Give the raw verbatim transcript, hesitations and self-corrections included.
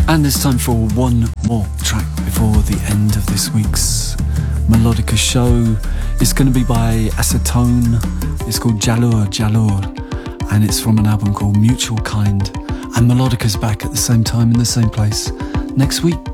And it's time for one more track before the end of this week's Melodica show. It's going to be by Acetone. It's called Jalur Jalur, and it's from an album called Mutual Kind. And Melodica's back at the same time in the same place next week.